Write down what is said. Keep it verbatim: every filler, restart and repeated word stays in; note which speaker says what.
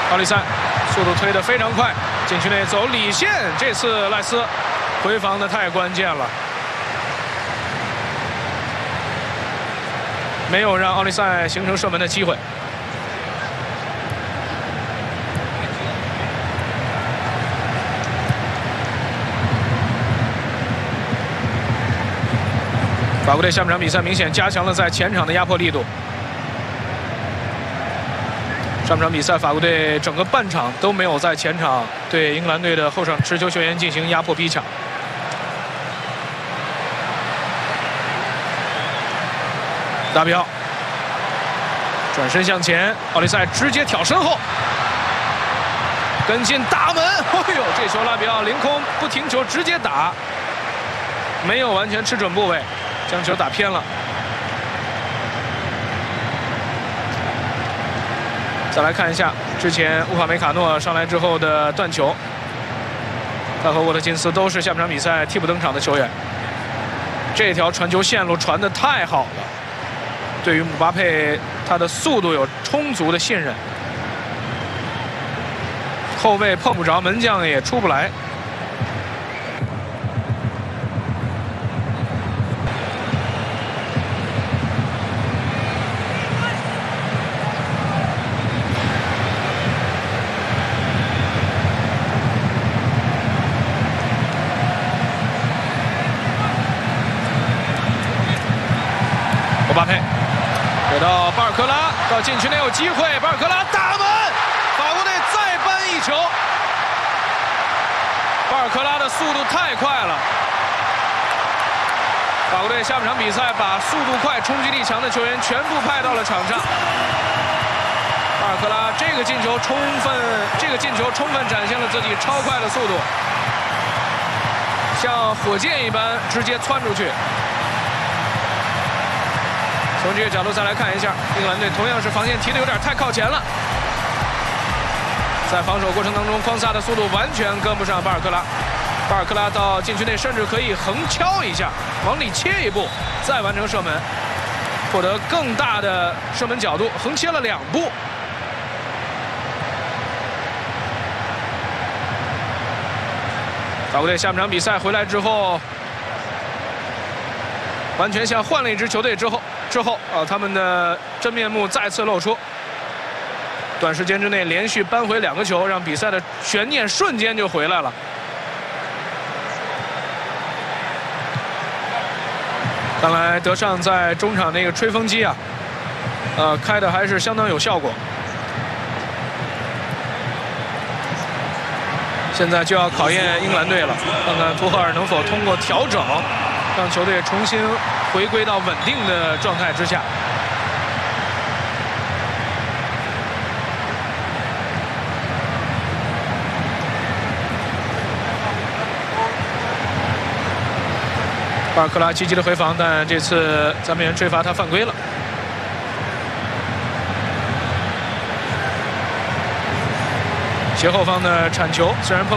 Speaker 1: 奥利塞速度推得非常快，禁区内走里线，这次赖斯回防的太关键了，没有让奥利塞形成射门的机会。 法国队下半场比赛明显加强了在前场的压迫力度。上半场比赛，法国队整个半场都没有在前场对英格兰队的后场持球球员进行压迫逼抢。达比奥转身向前，奥利塞直接挑身后，跟进大门。哎呦，这球拉比奥凌空不停球直接打，没有完全吃准部位。 将球打偏了。再来看一下之前乌帕梅卡诺上来之后的断球，他和沃特金斯都是下半场比赛替补登场的球员。这条传球线路传得太好了，对于姆巴佩他的速度有充足的信任，后卫碰不着，门将也出不来。 巴佩给到巴尔科拉，到禁区内有机会，巴尔科拉大门，法国队再扳一球。巴尔科拉的速度太快了，法国队下半场比赛把速度快、冲击力强的球员全部派到了场上。巴尔科拉这个进球充分，这个进球充分展现了自己超快的速度，像火箭一般直接窜出去。 从这个角度再来看一下，英格兰队同样是防线提的有点太靠前了，在防守过程当中，匡萨的速度完全跟不上巴尔克拉。巴尔克拉到禁区内甚至可以横敲一下，往里切一步，再完成射门，获得更大的射门角度，横切了两步。法国队下半场比赛回来之后，完全像换了一支球队之后。 之后啊，他们的真面目再次露出。短时间之内连续扳回两个球，让比赛的悬念瞬间就回来了。看来德尚在中场那个吹风机啊，呃，开的还是相当有效果。现在就要考验英格兰队了，看看图赫尔能否通过调整，让球队重新 回归到稳定的状态之下。巴尔克拉积极的回防，但这次咱们人吹罚他犯规了。斜后方的铲球虽然碰。